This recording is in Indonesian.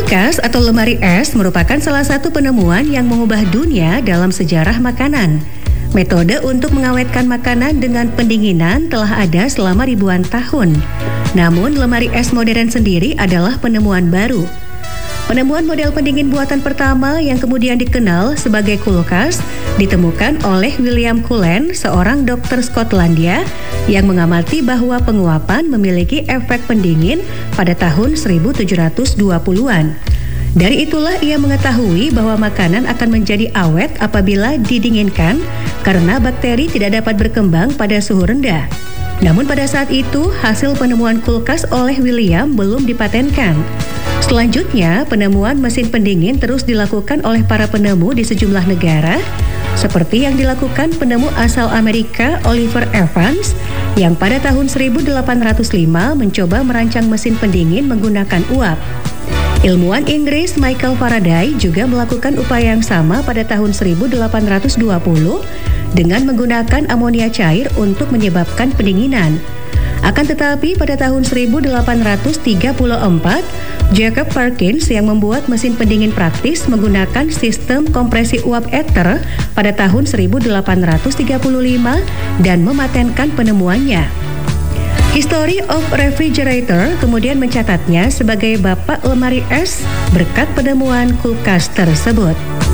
Kulkas atau lemari es merupakan salah satu penemuan yang mengubah dunia dalam sejarah makanan. Metode untuk mengawetkan makanan dengan pendinginan telah ada selama ribuan tahun. Namun, lemari es modern sendiri adalah penemuan baru. Penemuan model pendingin buatan pertama yang kemudian dikenal sebagai kulkas ditemukan oleh William Cullen, seorang dokter Skotlandia yang mengamati bahwa penguapan memiliki efek pendingin pada tahun 1720-an. Dari itulah ia mengetahui bahwa makanan akan menjadi awet apabila didinginkan karena bakteri tidak dapat berkembang pada suhu rendah. Namun pada saat itu, hasil penemuan kulkas oleh William belum dipatenkan. Selanjutnya, penemuan mesin pendingin terus dilakukan oleh para penemu di sejumlah negara, seperti yang dilakukan penemu asal Amerika Oliver Evans, yang pada tahun 1805 mencoba merancang mesin pendingin menggunakan uap. Ilmuwan Inggris Michael Faraday juga melakukan upaya yang sama pada tahun 1820 dengan menggunakan amonia cair untuk menyebabkan pendinginan. Akan tetapi pada tahun 1834, Jacob Perkins yang membuat mesin pendingin praktis menggunakan sistem kompresi uap ether pada tahun 1835 dan mematenkan penemuannya. History of Refrigerator kemudian mencatatnya sebagai bapak lemari es berkat penemuan kulkas tersebut.